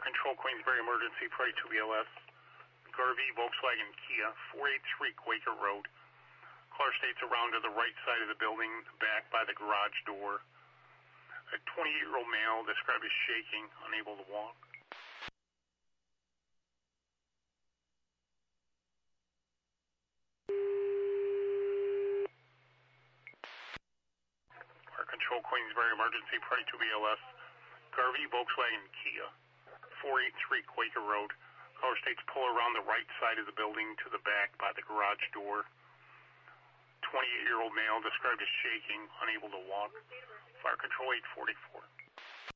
Control, Queensbury Emergency, Party 2 BLS. Garvey, Volkswagen, Kia, 483 Quaker Road. Caller states around to the right side of the building, back by the garage door. A 28-year-old male described as shaking, unable to walk. Fire Control, Queensbury Emergency, Party 2 BLS. Garvey, Volkswagen, Kia, 483 Quaker Road. Caller states pull around the right side of the building to the back by the garage door. 28-year-old male described as shaking, unable to walk. Fire Control 844.